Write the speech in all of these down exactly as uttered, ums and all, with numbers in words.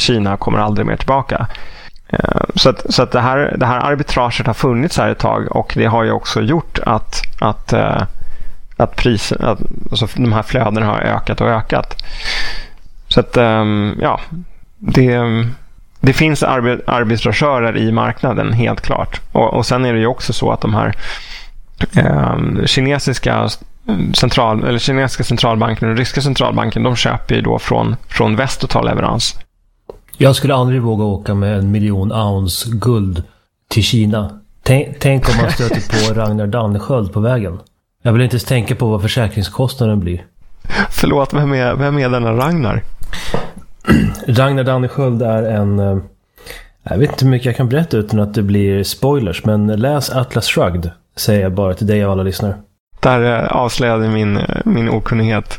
Kina kommer aldrig mer tillbaka. Så att, så att det, här, det här arbitraget har funnits här ett tag, och det har ju också gjort att, att, att, priser, att alltså de här flödena har ökat och ökat. Så att ja, det, det finns arbitragörer i marknaden, helt klart. Och, och sen är det ju också så att de här eh, kinesiska central, eller kinesiska centralbanken och ryska centralbanken, de köper ju då från, från väst och tar leverans. Jag skulle aldrig våga åka med en miljon ounce guld till Kina. Tänk, tänk om man stöter på Ragnar Dannesköld på vägen. Jag vill inte ens tänka på vad försäkringskostnaden blir. Förlåt, vem är, vem är denna Ragnar? Ragnar Dannesköld är en... Jag vet inte hur mycket jag kan berätta utan att det blir spoilers, men läs Atlas Shrugged, säger jag bara till dig och alla lyssnare. Där avslöjade min, min okunnighet.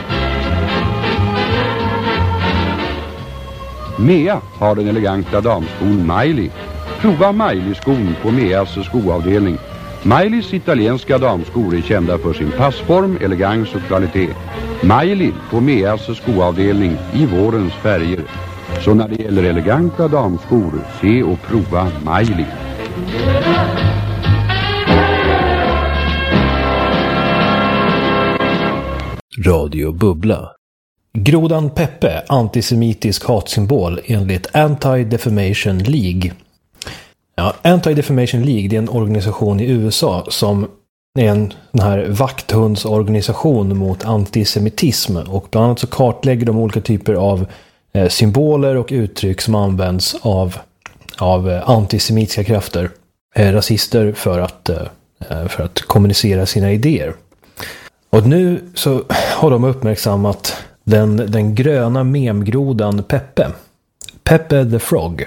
Mea har den eleganta damskon Miley. Prova Miley-skon på Meas skoavdelning. Mileys italienska damskor är kända för sin passform, elegans och kvalitet. Miley på Meas skoavdelning i vårens färger. Så när det gäller eleganta damskor, se och prova Miley. Radio Bubbla. Grodan Peppe, antisemitisk hatsymbol enligt Anti-Defamation League. Ja, Anti-Defamation League, det är en organisation i U S A som är en sån här vakthundsorganisation mot antisemitism, och bland annat så kartlägger de olika typer av eh, symboler och uttryck som används av, av eh, antisemitiska krafter, eh, rasister, för att, eh, för att kommunicera sina idéer. Och nu så har de uppmärksammat den, den gröna memgrodan Peppe. Peppe the Frog.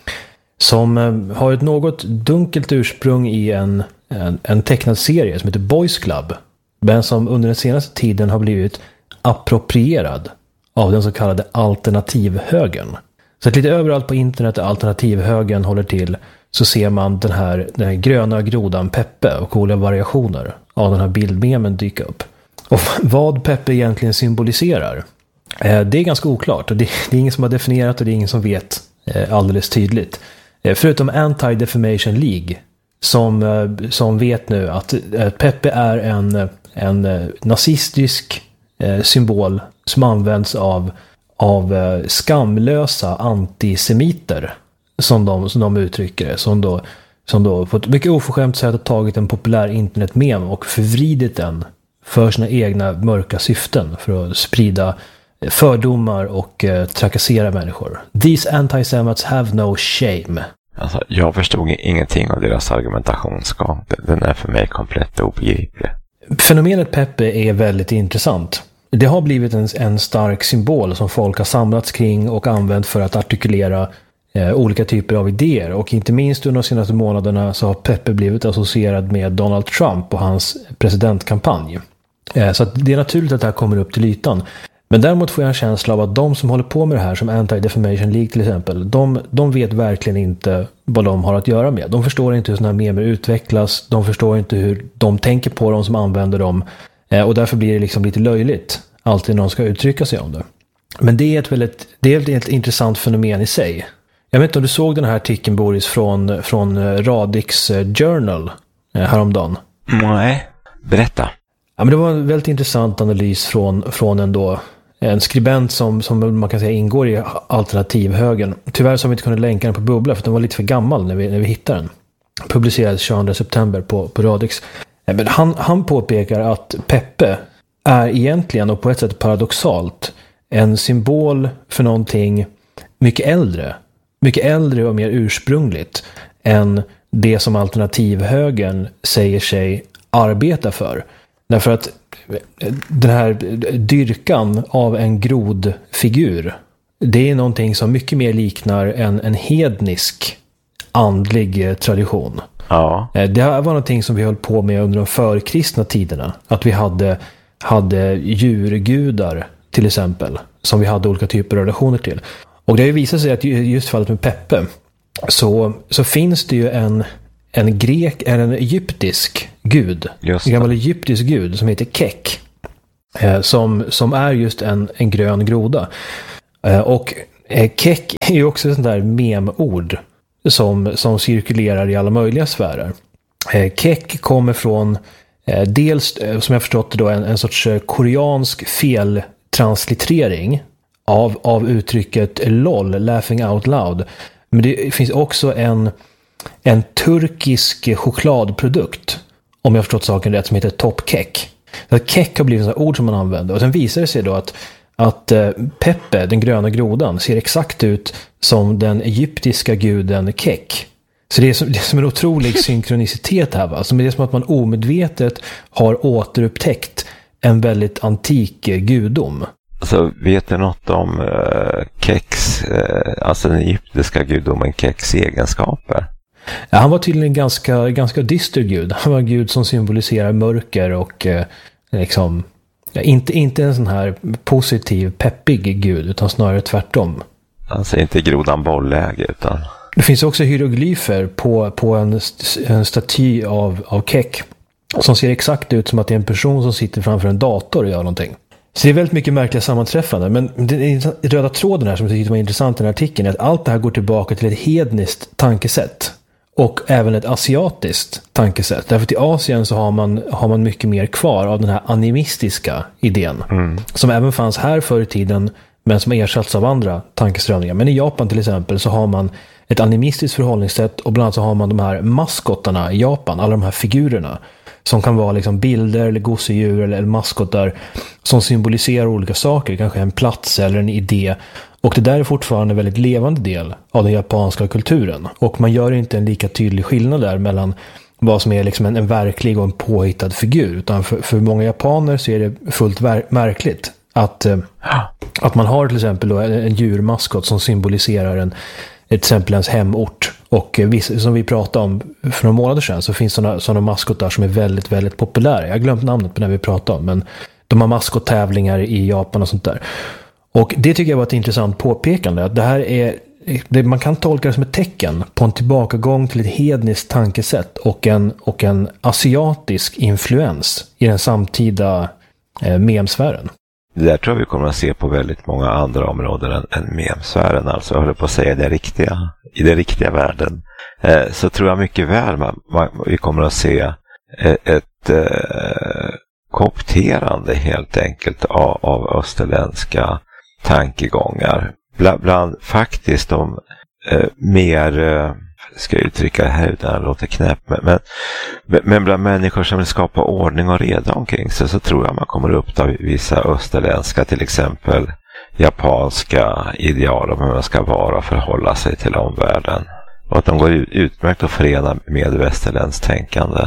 Som eh, har ett något dunkelt ursprung i en, en, en tecknad serie som heter Boys Club. Men som under den senaste tiden har blivit approprierad av den så kallade alternativhögern. Så att lite överallt på internet där alternativhögern håller till, så ser man den här, den här gröna grodan Peppe och olika variationer av den här bildmemen dyka upp. Och vad Peppe egentligen symboliserar, eh, det är ganska oklart. Och det, det är ingen som har definierat, och det är ingen som vet eh, alldeles tydligt. Eh, förutom Anti-Defamation League, som, eh, som vet nu att eh, Peppe är en, en eh, nazistisk eh, symbol som används av, av eh, skamlösa antisemiter, som de, som de uttrycker det, som då, som då på ett mycket oförskämt sätt har tagit en populär internetmem och förvridit den för sina egna mörka syften, för att sprida fördomar och eh, trakassera människor. These anti-Semites have no shame. Alltså, jag förstod ingenting av deras argumentationsgång. Den är för mig komplett obegriplig. Fenomenet Peppe är väldigt intressant. Det har blivit en, en stark symbol som folk har samlats kring och använt för att artikulera eh, olika typer av idéer. Och inte minst under de senaste månaderna så har Peppe blivit associerad med Donald Trump och hans presidentkampanj. Eh, så att det är naturligt att det här kommer upp till ytan. Men däremot får jag en känsla av att de som håller på med det här, som Anti-Defamation League till exempel, de, de vet verkligen inte vad de har att göra med. De förstår inte hur sådana här memer utvecklas, de förstår inte hur de tänker på dem som använder dem, eh, och därför blir det liksom lite löjligt alltid när de ska uttrycka sig om det. Men det är ett väldigt, det är ett intressant fenomen i sig. Jag vet inte om du såg den här artikeln, Boris, från, från Radix Journal eh, häromdagen? Nej, berätta. Ja, men det var en väldigt intressant analys från, från en, då, en skribent som, som man kan säga ingår i alternativhögern. Tyvärr så har vi inte kunnat länka den på Bubbla för den var lite för gammal när vi, när vi hittade den. Publicerades tjugoandra september på, på Radix. Men han, han påpekar att Peppe är egentligen, och på ett sätt paradoxalt, en symbol för någonting mycket äldre. Mycket äldre och mer ursprungligt än det som alternativhögern säger sig arbeta för. Därför att den här dyrkan av en grodfigur, det är någonting som mycket mer liknar en, en hednisk andlig tradition. Ja. Det här var någonting som vi höll på med under de förkristna tiderna. Att vi hade, hade djurgudar till exempel, som vi hade olika typer av relationer till. Och det har ju visat sig att just fallet med Peppe, så, så finns det ju en En grek är en egyptisk gud. En gammal egyptisk gud som heter Kek. Eh, som, som är just en, en grön groda. Eh, och Eh, keck är ju också ett sånt där memord som, som cirkulerar i alla möjliga sfärer. Eh, keck kommer från eh, dels, eh, som jag förstått det då, en, en sorts eh, koreansk feltransliterering av, av uttrycket LOL, laughing out loud. Men det finns också en, en turkisk chokladprodukt, om jag förstått saken rätt, som heter Top Keck. Så keck har blivit ett ord som man använder. Och sen visar det sig då att, att eh, Pepe, den gröna grodan, ser exakt ut som den egyptiska guden Kek. Så det är som, det är som en otrolig synkronicitet här, va? Alltså det är som att man omedvetet har återupptäckt en väldigt antik eh, gudom. Alltså, vet du något om uh, Keks, uh, alltså den egyptiska gudomen Keks egenskaper? Ja, han var tydligen en ganska, ganska dyster gud. Han var en gud som symboliserar mörker och eh, liksom, ja, inte, inte en sån här positiv, peppig gud, utan snarare tvärtom. Alltså inte grodan bolläge, utan... Det finns också hieroglyfer på, på en, en staty av, av Kek som ser exakt ut som att det är en person som sitter framför en dator och gör någonting. Så det är väldigt mycket märkliga sammanträffande. Men den röda tråden här som jag tyckte var intressant i den här artikeln är att allt det här går tillbaka till ett hedniskt tankesätt. Och även ett asiatiskt tankesätt. Därför att i Asien så har man, har man mycket mer kvar av den här animistiska idén. Mm. Som även fanns här förr i tiden, men som ersatts av andra tankeströmningar. Men i Japan till exempel så har man ett animistiskt förhållningssätt. Och bland annat så har man de här maskottarna i Japan. Alla de här figurerna. Som kan vara liksom bilder eller gosedjur eller, eller maskottar. Som symboliserar olika saker. Kanske en plats eller en idé. Och det där är fortfarande en väldigt levande del av den japanska kulturen. Och man gör inte en lika tydlig skillnad där mellan vad som är liksom en, en verklig och en påhittad figur. Utan för, för många japaner så är det fullt ver- märkligt att, eh, att man har till exempel då en, en djurmaskot som symboliserar en, till exempel ens hemort. Och eh, viss, som vi pratade om för några månader sedan så finns sådana, sådana maskotar som är väldigt, väldigt populära. Jag har glömt namnet på när vi pratade om, men de har maskottävlingar i Japan och sånt där. Och det tycker jag var ett intressant påpekande. Att det här är, det, man kan tolka det som ett tecken på en tillbakagång till ett hedniskt tankesätt och en, och en asiatisk influens i den samtida eh, memsfären. Det där tror jag vi kommer att se på väldigt många andra områden än, än memsfären. Alltså jag håller på att säga det riktiga, i den riktiga världen. Eh, så tror jag mycket väl man, man, vi kommer att se ett, ett eh, koopterande helt enkelt av, av österländska tankegångar. Bland, bland faktiskt de eh, mer, eh, ska jag uttrycka det här utan att det låter knäpp, men, men, men bland människor som vill skapa ordning och reda omkring sig, så tror jag man kommer upp till vissa österländska, till exempel japanska ideal om hur man ska vara och förhålla sig till omvärlden. Och att de går utmärkt att förena med västerländskt tänkande.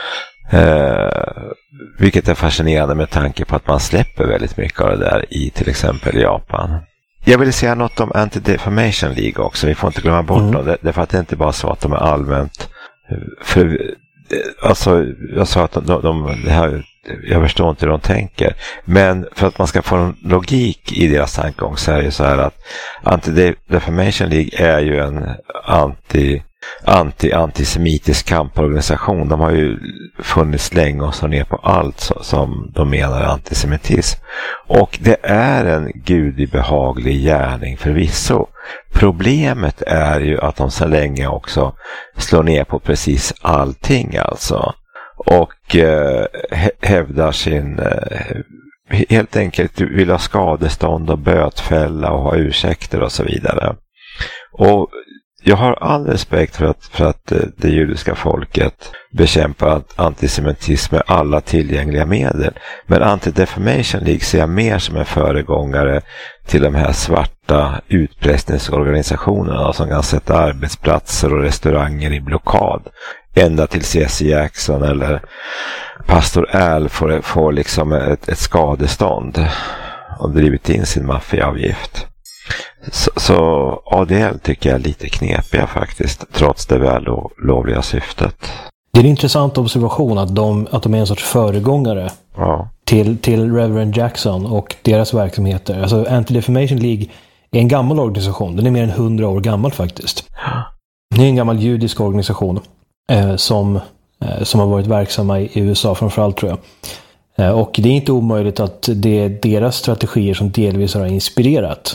Eh, vilket är fascinerande med tanke på att man släpper väldigt mycket av det där i till exempel Japan. Jag vill säga något om Anti-Defamation League också. Vi får inte glömma bort mm. dem. Det, det är för att det inte bara så att de är allmänt... För, alltså, jag sa att de, de, det här, jag förstår inte hur de tänker. Men för att man ska få en logik i deras tankegång så är det så här att Anti-Defamation League är ju en anti... anti-antisemitisk kamporganisation. De har ju funnits länge och så ner på allt som de menar är antisemitism. Och det är en gudibehaglig gärning förvisso. Problemet är ju att de så länge också slår ner på precis allting alltså. Och eh, hävdar sin... Eh, helt enkelt vill ha skadestånd och bötfälla och ha ursäkter och så vidare. Och jag har all respekt för att, för att det judiska folket bekämpar antisemitism med alla tillgängliga medel. Men Anti-Defamation League ser jag mer som en föregångare till de här svarta utpressningsorganisationerna som kan sätta arbetsplatser och restauranger i blockad. Ända till C C Jackson eller Pastor Al får, får liksom ett, ett skadestånd och drivit in sin maffiaavgift. Så, så A D L tycker jag är lite knepiga faktiskt, trots det vällovliga syftet. Det är en intressant observation att de, att de är en sorts föregångare ja. till, till Reverend Jackson och deras verksamheter. Alltså Anti-Defamation League är en gammal organisation. Den är mer än hundra år gammal faktiskt. Det är en gammal judisk organisation eh, som, eh, som har varit verksamma i U S A framförallt tror jag. Eh, och det är inte omöjligt att det är deras strategier som delvis har inspirerat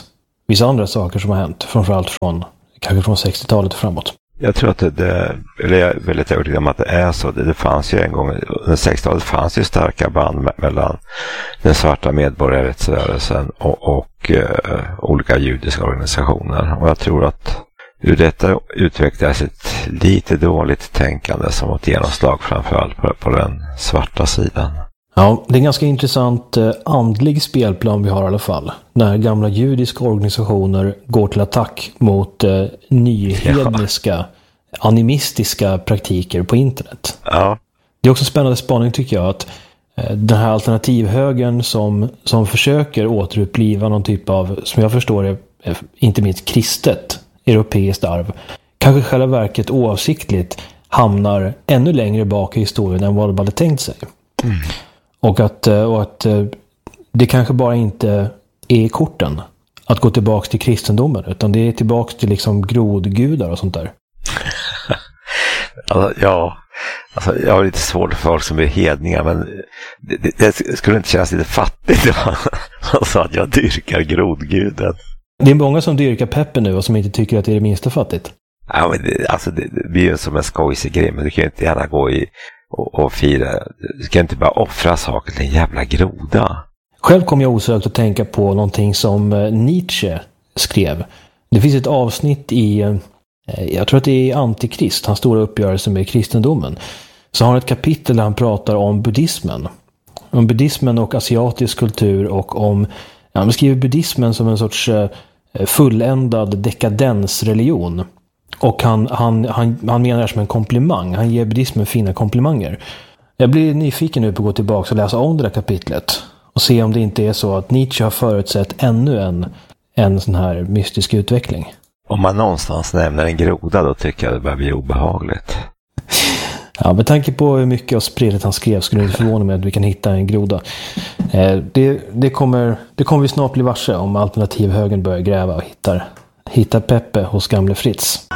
vissa andra saker som har hänt. Framförallt från, kanske från sextiotalet och framåt. Jag tror att det, det eller jag är väldigt övertygad om att det är så. Det, det fanns ju en gång, under sextiotalet fanns ju starka band me- mellan den svarta medborgarrättsrörelsen och, och eh, olika judiska organisationer. Och jag tror att ur detta utvecklas ett lite dåligt tänkande som åt genomslag framförallt på, på den svarta sidan. Ja, det är en ganska intressant eh, andlig spelplan vi har i alla fall. När gamla judiska organisationer går till attack mot eh, nyhedniska, ja. animistiska praktiker på internet. Ja. Det är också spännande spaning tycker jag att eh, den här alternativhögern som, som försöker återuppliva någon typ av, som jag förstår det, eh, inte minst kristet europeiskt arv, kanske själva verket oavsiktligt hamnar ännu längre bak i historien än vad de hade tänkt sig. Mm. Och att, och att det kanske bara inte är korten att gå tillbaka till kristendomen, utan det är tillbaka till liksom grodgudar och sånt där. Alltså, ja, alltså, jag har lite svårt för folk som är hedningar, men det, det, det skulle inte kännas lite fattigt om man sa att jag dyrkar grodguden. Det är många som dyrkar Peppe nu och som inte tycker att det är det minsta fattigt. Ja, men det, alltså, det, det blir ju som en skojsig grej, men du kan ju inte gärna gå i och, och fira. Du ska inte bara offra saker till en jävla groda. Själv kom jag osökt att tänka på någonting som Nietzsche skrev. Det finns ett avsnitt i, jag tror att det är i Antikrist, hans stora uppgörelse med kristendomen. Så har han ett kapitel där han pratar om buddhismen. Om buddhismen och asiatisk kultur och om, ja, han beskriver buddhismen som en sorts fulländad dekadensreligion. Och han, han, han, han menar det som en komplimang. Han ger buddhismen fina komplimanger. Jag blir nyfiken nu på att gå tillbaka och läsa om det där kapitlet. Och se om det inte är så att Nietzsche har förutsett ännu en, en sån här mystisk utveckling. Om man någonstans nämner en groda, då tycker jag det börjar bli obehagligt. Ja, med tanke på hur mycket av spredet han skrev skulle det inte förvåna mig att vi kan hitta en groda. Eh, det, det, kommer, det kommer vi snart bli varse om alternativhögern börjar gräva och hittar, hittar Peppe hos gamle Fritz.